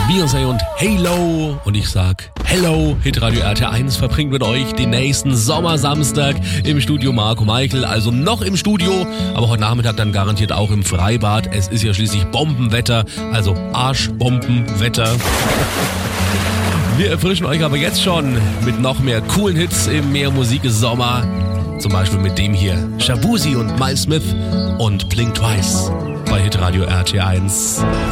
Beyoncé und Halo. Und ich sag Hello, Hitradio RT1 verbringt mit euch den nächsten Sommersamstag im Studio Marco Meichel. Also noch im Studio, aber heute Nachmittag dann garantiert auch im Freibad. Es ist ja schließlich Bombenwetter, also Arschbombenwetter. Wir erfrischen euch aber jetzt schon mit noch mehr coolen Hits im Mehr Musik Sommer. Zum Beispiel mit dem hier, Shabuzi und Miles Smith und Blink Twice bei Hitradio RT1.